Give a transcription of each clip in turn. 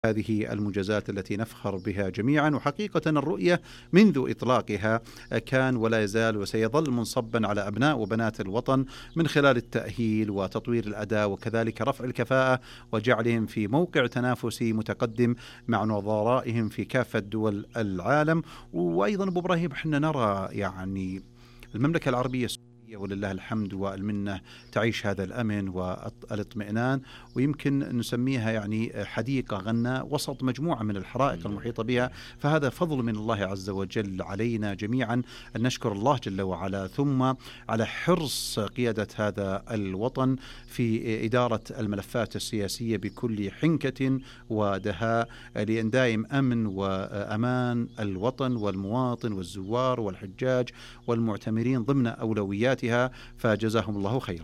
هذه المنجزات التي نفخر بها جميعا. وحقيقة الرؤية منذ إطلاقها كان ولا يزال وسيظل منصبا على أبناء وبنات الوطن من خلال التأهيل وتطوير الأداء وكذلك رفع الكفاءة وجعلهم في موقع تنافسي متقدم مع نظرائهم في كافة دول العالم. وأيضا أبو إبراهيم احنا نرى يعني المملكة العربية ولله الحمد والمنة تعيش هذا الأمن والاطمئنان، ويمكن نسميها يعني حديقة غناء وسط مجموعة من الحرائق المحيطة بها. فهذا فضل من الله عز وجل علينا جميعا أن نشكر الله جل وعلا، ثم على حرص قيادة هذا الوطن في إدارة الملفات السياسية بكل حنكة ودهاء لأن دائم أمن وأمان الوطن والمواطن والزوار والحجاج والمعتمرين ضمن أولوياتها. فجزاهم الله خيرا.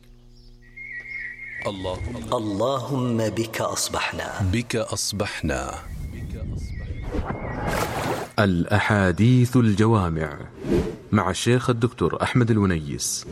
اللهم بك أصبحنا. الأحاديث الجوامع مع الشيخ الدكتور أحمد الونيس.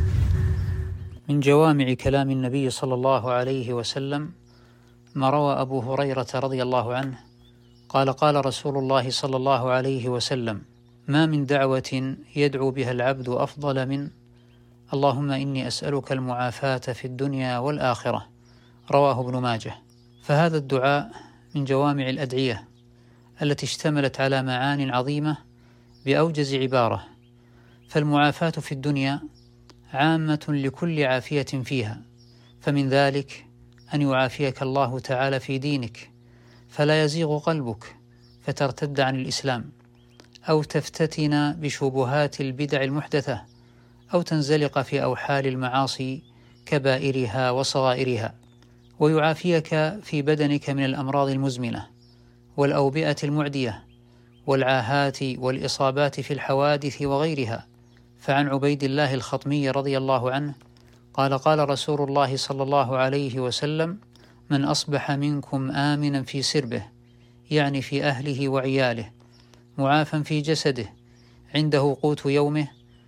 من جوامع كلام النبي صلى الله عليه وسلم ما روى أبو هريرة رضي الله عنه قال: قال رسول الله صلى الله عليه وسلم: ما من دعوة يدعو بها العبد أفضل من اللهم إني أسألك المعافاة في الدنيا والآخرة، رواه ابن ماجه. فهذا الدعاء من جوامع الأدعية التي اشتملت على معان عظيمة بأوجز عبارة. فالمعافاة في الدنيا عامة لكل عافية فيها، فمن ذلك أن يعافيك الله تعالى في دينك فلا يزيغ قلبك فترتد عن الإسلام، أو تفتتن بشبهات البدع المحدثة، أو تنزلق في أوحال المعاصي كبائرها وصغائرها، ويعافيك في بدنك من الأمراض المزمنة والأوبئة المعدية والعاهات والإصابات في الحوادث وغيرها. فعن عبيد الله الخطمي رضي الله عنه قال: قال رسول الله صلى الله عليه وسلم: من أصبح منكم آمنا في سربه، يعني في أهله وعياله، معافا في جسده، عنده قوت يومه،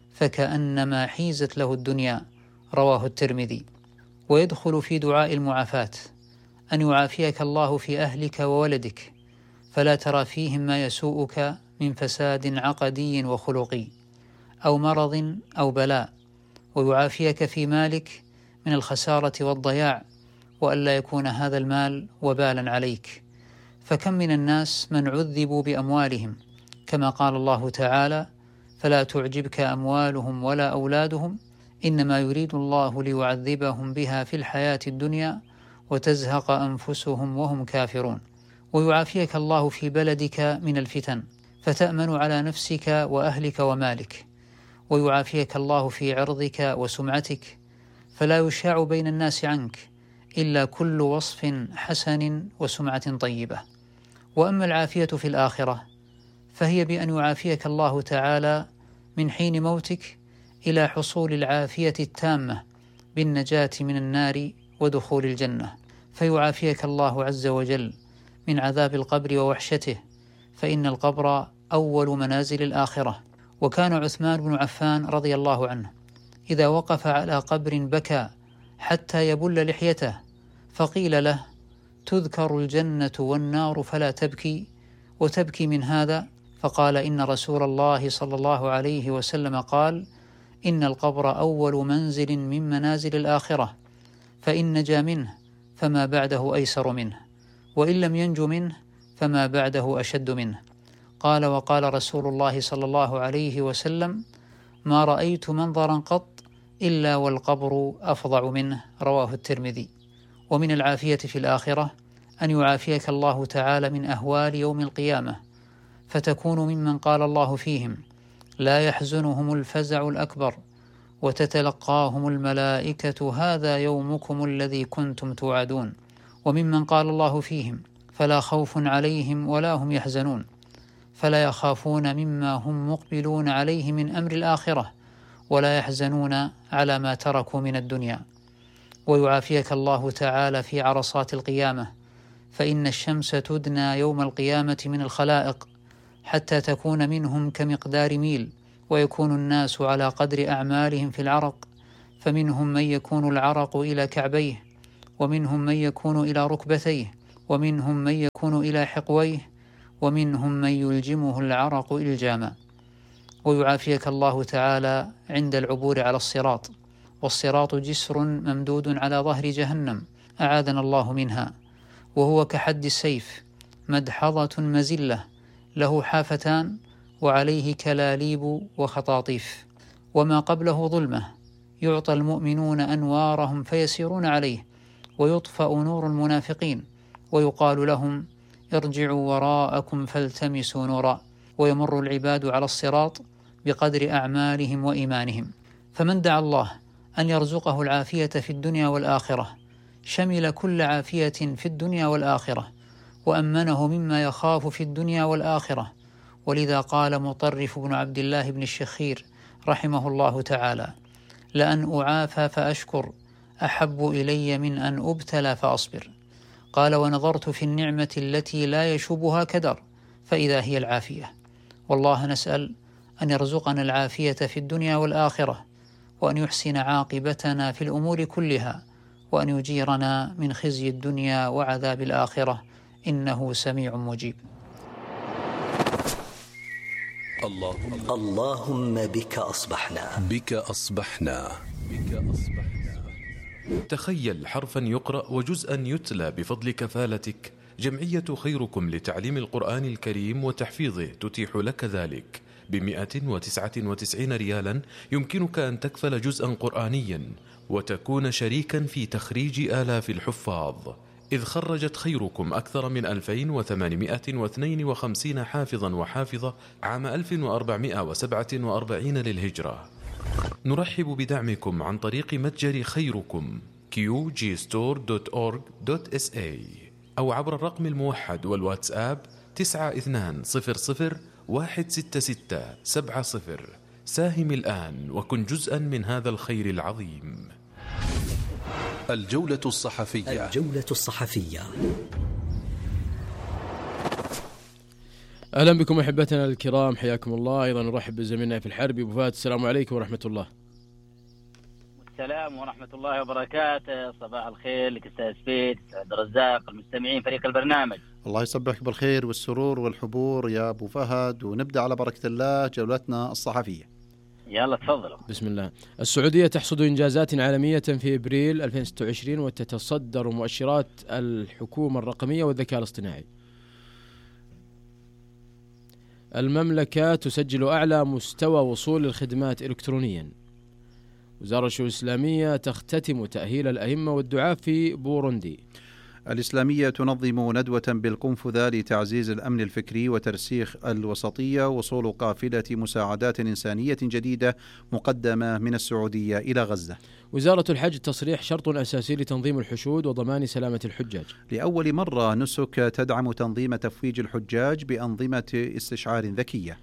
فكأنما حيزت له الدنيا، رواه الترمذي. ويدخل في دعاء المعافاة أن يعافيك الله في أهلك وولدك، فلا ترى فيهم ما يسوءك من فساد عقدي وخلقي أو مرض أو بلاء، ويعافيك في مالك من الخسارة والضياع، وألا يكون هذا المال وبالا عليك. فكم من الناس من عذبوا بأموالهم، كما قال الله تعالى: فلا تعجبك أموالهم ولا أولادهم إنما يريد الله ليعذبهم بها في الحياة الدنيا وتزهق أنفسهم وهم كافرون. ويعافيك الله في بلدك من الفتن فتأمن على نفسك وأهلك ومالك، ويعافيك الله في عرضك وسمعتك فلا يشاع بين الناس عنك إلا كل وصف حسن وسمعة طيبة. وأما العافية في الآخرة فهي بأن يعافيك الله تعالى من حين موتك إلى حصول العافية التامة بالنجاة من النار ودخول الجنة. فيعافيك الله عز وجل من عذاب القبر ووحشته، فإن القبر أول منازل الآخرة. وكان عثمان بن عفان رضي الله عنه إذا وقف على قبر بكى حتى يبل لحيته، فقيل له: تذكر الجنة والنار فلا تبكي، وتبكي من هذا؟ فقال: إن رسول الله صلى الله عليه وسلم قال: إن القبر أول منزل من منازل الآخرة، فإن نجا منه فما بعده أيسر منه، وإن لم ينج منه فما بعده أشد منه. قال: وقال رسول الله صلى الله عليه وسلم: ما رأيت منظرا قط إلا والقبر أفظع منه، رواه الترمذي. ومن العافية في الآخرة أن يعافيك الله تعالى من أهوال يوم القيامة، فتكون ممن قال الله فيهم: لا يحزنهم الفزع الأكبر، وتتلقاهم الملائكة هذا يومكم الذي كنتم توعدون. وممن قال الله فيهم: فلا خوف عليهم ولا هم يحزنون، فلا يخافون مما هم مقبلون عليه من أمر الآخرة، ولا يحزنون على ما تركوا من الدنيا. ويعافيك الله تعالى في عرصات القيامة، فإن الشمس تدنى يوم القيامة من الخلائق حتى تكون منهم كمقدار ميل، ويكون الناس على قدر أعمالهم في العرق، فمنهم من يكون العرق إلى كعبيه، ومنهم من يكون إلى ركبتيه، ومنهم من يكون إلى حقويه، ومنهم من يلجمه العرق إلجاما. ويعافيك الله تعالى عند العبور على الصراط، والصراط جسر ممدود على ظهر جهنم أعاذنا الله منها، وهو كحد السيف، مدحضة مزلة، له حافتان وعليه كلاليب وخطاطيف، وما قبله ظلمة، يعطى المؤمنون أنوارهم فيسيرون عليه، ويطفأ نور المنافقين، ويقال لهم ارجعوا وراءكم فالتمسوا نورا، ويمر العباد على الصراط بقدر أعمالهم وإيمانهم. فمن دعا الله أن يرزقه العافية في الدنيا والآخرة شمل كل عافية في الدنيا والآخرة، وأمنه مما يخاف في الدنيا والآخرة. ولذا قال مطرف بن عبد الله بن الشخير رحمه الله تعالى: لأن أعافى فأشكر أحب إلي من أن أبتلى فأصبر. قال: ونظرت في النعمة التي لا يشوبها كدر، فإذا هي العافية. والله نسأل أن يرزقنا العافية في الدنيا والآخرة، وأن يحسن عاقبتنا في الأمور كلها، وأن يجيرنا من خزي الدنيا وعذاب الآخرة، إنه سميع مجيب. اللهم بك أصبحنا. بك أصبحنا. بك أصبحنا. تخيل حرفا يقرأ وجزءا يتلى بفضل كفالتك. جمعية خيركم لتعليم القرآن الكريم وتحفيظه تتيح لك ذلك. ب199 ريالا يمكنك أن تكفل جزءا قرآنيا وتكون شريكا في تخريج آلاف الحفاظ، إذ خرجت خيركم أكثر من 2852 حافظا وحافظة عام 1447 للهجرة. نرحب بدعمكم عن طريق متجر خيركم qgstore.org.sa أو عبر الرقم الموحد والواتساب 92016670. ساهم الآن وكن جزءا من هذا الخير العظيم. الجولة الصحفية. الجولة الصحفية. أهلا بكم أحبتنا الكرام، حياكم الله. أيضا نرحب بزميلنا في الحرب أبو فهد. السلام عليكم ورحمة الله. السلام ورحمة الله وبركاته. صباح الخير لك أستاذ سبيت، عبد الرزاق، المستمعين، فريق البرنامج. الله يصبحك بالخير والسرور والحبور يا أبو فهد، ونبدأ على بركة الله جولتنا الصحفية. يلا تفضلوا. بسم الله. السعودية تحصد إنجازات عالمية في إبريل 2026 وتتصدر مؤشرات الحكومة الرقمية والذكاء الاصطناعي. المملكة تسجل أعلى مستوى وصول الخدمات إلكترونيا. وزارة الشؤون الإسلامية تختتم تأهيل الأئمة والدعاة في بوروندي. الإسلامية تنظم ندوة بالقنفذة لتعزيز الأمن الفكري وترسيخ الوسطية. وصول قافلة مساعدات إنسانية جديدة مقدمة من السعودية إلى غزة. وزارة الحج تصريح شرط أساسي لتنظيم الحشود وضمان سلامة الحجاج. لأول مرة نسك تدعم تنظيم تفويج الحجاج بأنظمة استشعار ذكية.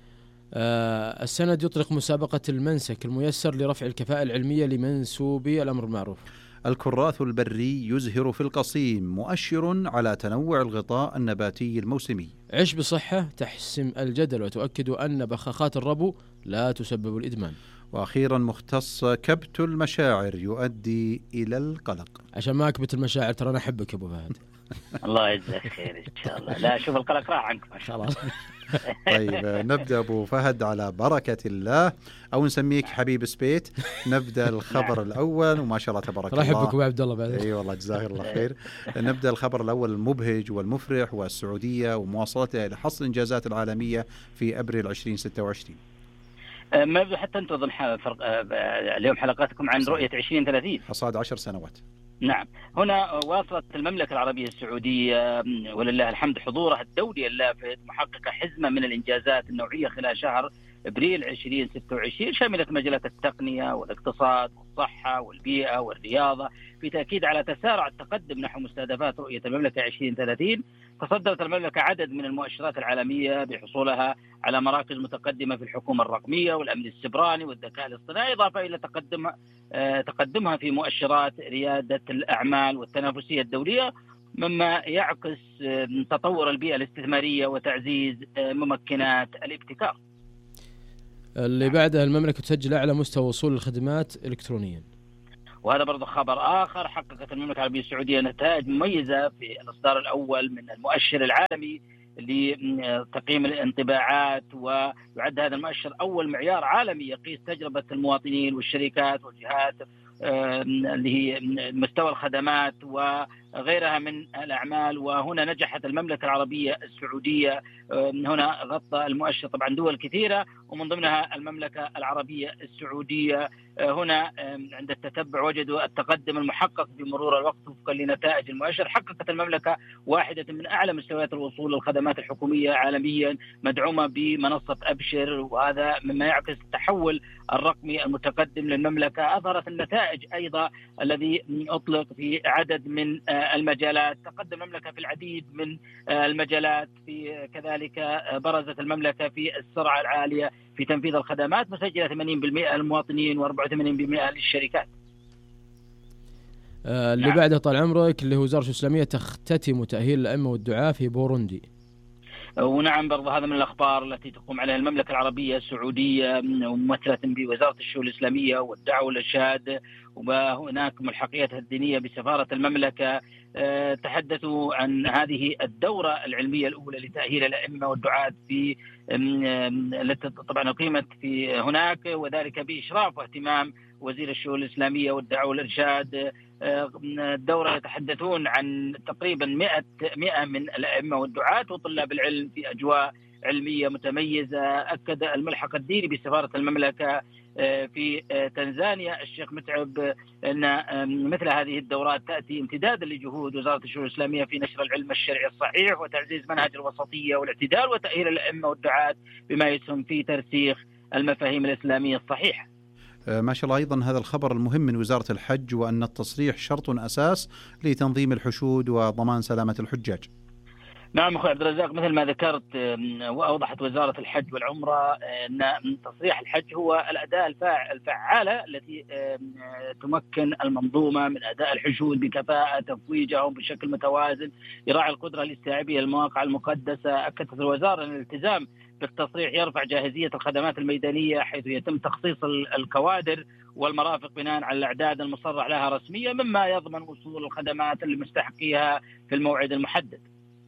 السند يطلق مسابقة المنسك الميسر لرفع الكفاءة العلمية لمنسوبي الأمر المعروف. الكراث البري يزهر في القصيم، مؤشر على تنوع الغطاء النباتي الموسمي. عش بصحة تحسم الجدل وتؤكد أن بخاخات الربو لا تسبب الإدمان. وأخيرا مختص كبت المشاعر يؤدي إلى القلق. عشان ما أكبت المشاعر ترى أنا أحبك يا أبو فهد. الله يجزاك خير إن شاء الله. لا شوف القلق راح عنك ما شاء الله. طيب نبدأ أبو فهد على بركة الله، أو نسميك حبيب سبيت. نبدأ الخبر الأول، وما شاء الله تبارك الله. رحبك أبو عبد الله بعد. أي والله جزاه الله خير. نبدأ الخبر الأول المبهج والمفرح، والسعودية ومواصلتها إلى حصد الإنجازات العالمية في أبريل 2026. ما يبدو حتى أنتم ضمن اليوم حلقاتكم عن رؤية 2030 حصاد 10 سنوات. نعم. هنا واصلت المملكة العربية السعودية ولله الحمد حضورها الدولي اللافت محققة حزمة من الإنجازات النوعية خلال شهر أبريل 2026، شملت مجالات التقنية والاقتصاد والصحة والبيئة والرياضة، في تأكيد على تسارع التقدم نحو مستهدفات رؤية المملكة 2030. تصدرت المملكة عدد من المؤشرات العالمية بحصولها على مراكز متقدمة في الحكومة الرقمية والأمن السيبراني والذكاء الاصطناعي، إضافة إلى تقدمها في مؤشرات ريادة الأعمال والتنافسية الدولية، مما يعكس تطور البيئة الاستثمارية وتعزيز ممكنات الابتكار. اللي بعدها المملكة تسجل أعلى مستوى وصول الخدمات إلكترونيا. وهذا برضه خبر آخر. حققت المملكة العربية السعودية نتائج مميزة في الإصدار الأول من المؤشر العالمي لتقييم الانطباعات، ويعد هذا المؤشر أول معيار عالمي يقيس تجربة المواطنين والشركات والجهات اللي هي مستوى الخدمات وغيرها من الأعمال. وهنا نجحت المملكة العربية السعودية، هنا غطى المؤشر طبعا دول كثيرة ومن ضمنها المملكة العربية السعودية. هنا عند التتبع وجدوا التقدم المحقق بمرور الوقت وفقا لنتائج المؤشر. حققت المملكة واحدة من أعلى مستويات الوصول للخدمات الحكومية عالميا، مدعومة بمنصة أبشر، وهذا مما يعكس التحول الرقمي المتقدم للمملكة. أظهرت النتائج أيضا الذي أطلق في عدد من المجالات. تقدم المملكة في العديد من المجالات، في كذلك برزت المملكة في السرعة العالية في تنفيذ الخدمات، مسجلة 80% للمواطنين و84% للشركات. اللي بعده طال عمرك اللي هو وزارة الإسلامية تختتم تأهيل الأئمة والدعاة في بوروندي. ونعم برضه هذا من الأخبار التي تقوم عليها المملكة العربية السعودية ممثلة بوزارة الشؤون الإسلامية والدعوة والإرشاد، وهناك ملحقيتها الدينية بسفارة المملكة. تحدثوا عن هذه الدورة العلمية الأولى لتأهيل الأئمة والدعاة في التي طبعا أقيمت في هناك، وذلك بإشراف واهتمام وزير الشؤون الإسلامية والدعوة والإرشاد. الدورة يتحدثون عن تقريبا 100 من الأئمة والدعاة وطلاب العلم في أجواء علمية متميزة. أكد الملحق الديني بسفارة المملكة في تنزانيا الشيخ متعب أن مثل هذه الدورات تأتي امتدادا لجهود وزارة الشؤون الإسلامية في نشر العلم الشرعي الصحيح وتعزيز منهج الوسطية والاعتدال وتأهيل الأئمة والدعاة بما يسهم في ترسيخ المفاهيم الإسلامية الصحيحة. ما شاء الله. أيضا هذا الخبر المهم من وزارة الحج، وأن التصريح شرط أساس لتنظيم الحشود وضمان سلامة الحجاج. نعم أخوي عبد الرزاق، مثل ما ذكرت وأوضحت وزارة الحج والعمرة أن تصريح الحج هو الأداة الفعالة التي تمكن المنظومة من أداء الحشود بكفاءة، تفويجهم بشكل متوازن، يراعي القدرة الاستيعابية للمواقع المقدسة. أكدت الوزارة أن الالتزام بالتصريح يرفع جاهزية الخدمات الميدانية، حيث يتم تخصيص الكوادر والمرافق بناء على الأعداد المصرح لها رسميا، مما يضمن وصول الخدمات لمستحقيها في الموعد المحدد.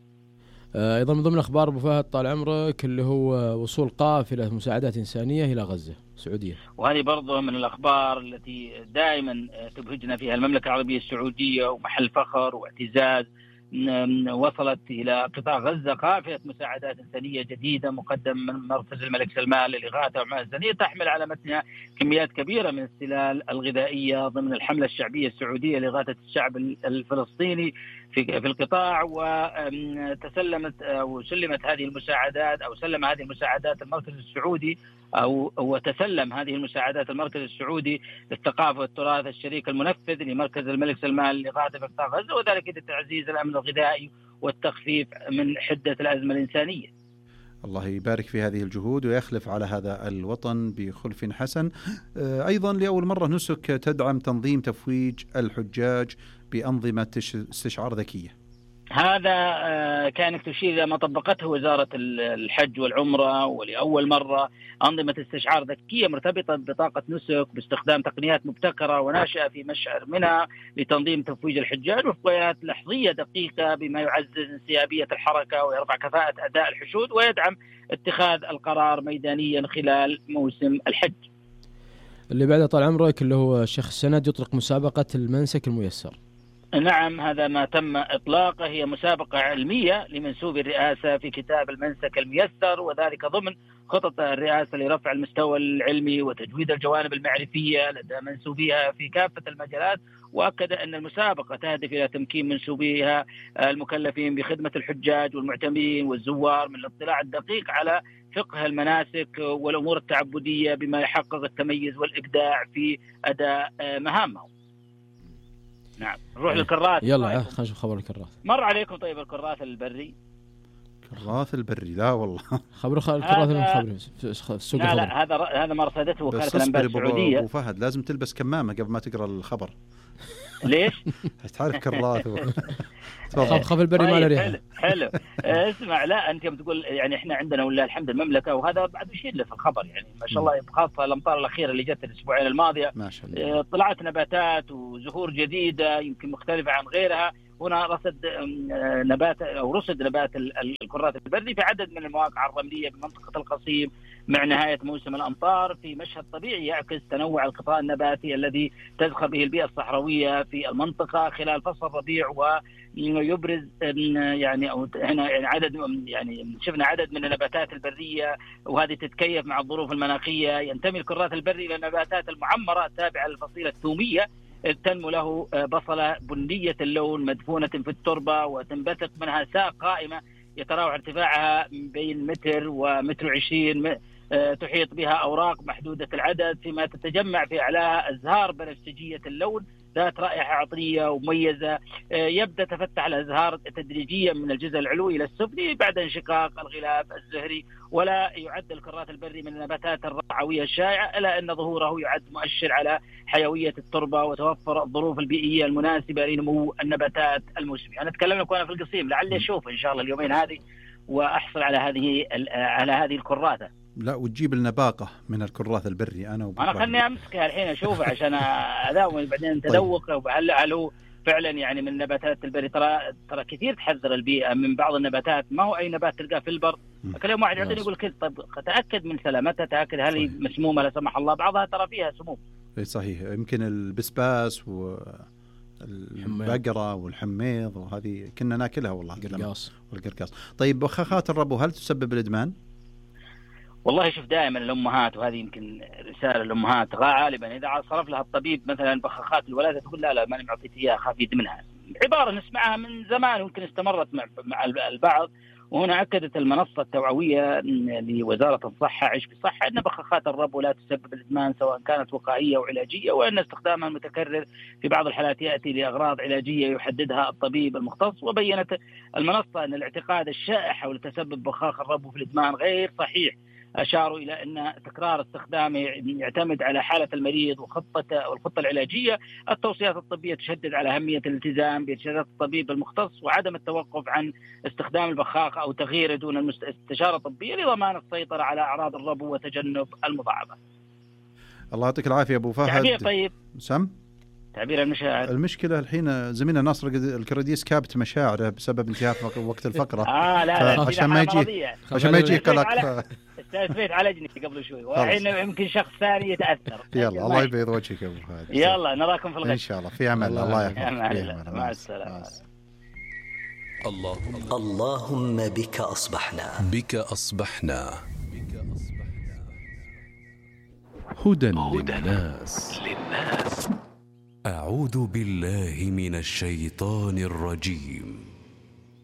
أيضا من ضمن أخبار أبو فهد طال عمرك اللي هو وصول قافلة مساعدات إنسانية إلى غزة السعودية، وهذه برضه من الأخبار التي دائما تبهجنا فيها المملكة العربية السعودية ومحل فخر واعتزاز. وصلت إلى قطاع غزة قافلة مساعدات إنسانية جديدة مقدم من مركز الملك سلمان للإغاثة والعناية الإنسانية، تحمل على متنها كميات كبيرة من السلال الغذائية ضمن الحملة الشعبية السعودية لإغاثة الشعب الفلسطيني في القطاع. وتسلمت أو سلمت هذه المساعدات أو سلم هذه المساعدات المركز السعودي وتسلم هذه المساعدات المركز السعودي للثقافة والتراث الشريك المنفذ لمركز الملك سلمان لإغاثة في قطاع غزة، وذلك لتعزيز الأمن الغذائي والتخفيف من حدة الأزمة الإنسانية. الله يبارك في هذه الجهود ويخلف على هذا الوطن بخلف حسن. أيضا لأول مرة نسك تدعم تنظيم تفويج الحجاج بأنظمة استشعار ذكية. هذا كانت تشير إلى ما طبقته وزارة الحج والعمرة، ولأول مرة أنظمة استشعار ذكية مرتبطة ببطاقة نسك باستخدام تقنيات مبتكرة وناشئة في مشعر منى لتنظيم تفويج الحجاج وفقيات لحظية دقيقة، بما يعزز انسيابية الحركة ويرفع كفاءة أداء الحشود ويدعم اتخاذ القرار ميدانيا خلال موسم الحج. اللي بعده طال عمرك اللي هو الشيخ السند يطلق مسابقة المنسك الميسر. نعم، هذا ما تم إطلاقه، هي مسابقة علمية لمنسوب الرئاسة في كتاب المنسك الميسر، وذلك ضمن خطط الرئاسة لرفع المستوى العلمي وتجويد الجوانب المعرفية لدى منسوبيها في كافة المجالات. وأكد أن المسابقة تهدف إلى تمكين منسوبيها المكلفين بخدمة الحجاج والمعتمرين والزوار من الاطلاع الدقيق على فقه المناسك والأمور التعبدية، بما يحقق التميز والإبداع في أداء مهامهم. نعم، نروح للكراث. يلا خلينا نشوف خبر الكراث. مر عليكم طيب الكراث البري؟ كراث البري لا والله. خبر الكراث في السوق. لا هذا ما رصدته وكالة الأنباء السعودية. أبو فهد لازم تلبس كمامة قبل ما تقرأ الخبر. ليش؟ تعرف كرات خف البري ما له ريحة. حلو. اسمع، لا أنت يوم تقول يعني إحنا عندنا ولا الحمد المملكة، وهذا بعد يشير له في الخبر يعني ما شاء الله، خاصة الأمطار الأخيرة اللي جت الأسبوعين الماضية ما شاء الله، طلعت نباتات وزهور جديدة يمكن مختلفة عن غيرها. هنا رصد نبات الكرات البري في عدد من المواقع الرملية بمنطقة القصيم مع نهاية موسم الأمطار، في مشهد طبيعي يعكس تنوع الغطاء النباتي الذي تزخر به البيئة الصحراوية في المنطقة خلال فصل الربيع، ويبرز يعني هنا يعني شفنا عدد من النباتات البرية، وهذه تتكيف مع الظروف المناخية. ينتمي الكرات البري إلى النباتات المعمرة التابعة للفصيلة الثومية، تنمو له بصلة بنية اللون مدفونة في التربة، وتنبثق منها ساق قائمة يتراوح ارتفاعها بين متر ومتر 20، تحيط بها أوراق محدودة العدد، فيما تتجمع في أعلاها أزهار بنفسجية اللون ذات رائحة عطرية ومميزة. يبدأ تفتح الأزهار تدريجيا من الجزء العلوي إلى السفلي بعد انشقاق الغلاف الزهري. ولا يعد الكرات البري من النباتات الرعوية الشائعة، إلا أن ظهوره يعد مؤشر على حيوية التربة وتوفر الظروف البيئية المناسبة لنمو النباتات الموسمية. أنا أتكلم لكم أنا في القصيم، لعلي أشوف إن شاء الله اليومين هذه وأحصل على هذه الكرات. لا وتجيب لنا باقة من الكرات البري. أنا خلني أمسكها الحين أشوفها عشان أداوم بعدين تذوق. هل هو فعلا يعني من النباتات البري؟ ترى كثير تحذر البيئة من بعض النباتات، ما هو أي نبات تلقاه في البر. كل واحد يعطيني يقول كذا، طيب تأكد من سلامتها، تأكد هل هي مسمومة لا سمح الله، بعضها ترى فيها سموم. صحيح، يمكن البسباس والبقرة والحميض وهذه كنا ناكلها والله، والقرقاص. طيب بخاخات الربو هل تسبب الإدمان؟ والله شوف، دائما الأمهات، وهذه يمكن رسالة الأمهات غالبا إذا صرف لها الطبيب مثلا بخاخات الولادة تقول لا ماني معطيت إياها، خاف يدمنها. عبارة نسمعها من زمان ويمكن استمرت مع البعض. وهنا أكدت المنصة التوعوية لوزارة الصحة عيش بصحة أن بخاخات الربو لا تسبب الإدمان سواء كانت وقائية أو علاجية، وأن استخدامها المتكرر في بعض الحالات يأتي لأغراض علاجية يحددها الطبيب المختص. وبينت المنصة أن الاعتقاد الشائع حول تسبب بخاخ الربو في الإدمان غير صحيح. أشاروا إلى أن تكرار استخدامه يعتمد على حالة المريض والخطة العلاجية. التوصيات الطبية تشدد على أهمية الالتزام بإرشادات الطبيب المختص وعدم التوقف عن استخدام البخاخ أو تغييره دون استشارة طبية لضمان السيطرة على أعراض الربو وتجنب المضاعفة. الله يعطيك العافية أبو فهد. تعبير طيب. تعبير المشاعر. المشكلة الحين زميلنا ناصر الكرديس كابت مشاعره بسبب انتهاء وقت الفقرة. لا عشان ما يجي قلق. استاذ عالجني قبل شوي، وحين يمكن شخص ثاني يتأثر. يلا الله يبيض وجهك يا أبو فهد. يلا نراكم في الغد إن شاء الله. في أمان الله يحفظك. مع السلامة. اللهم بك أصبحنا هدى للناس. أعوذ بالله من الشيطان الرجيم.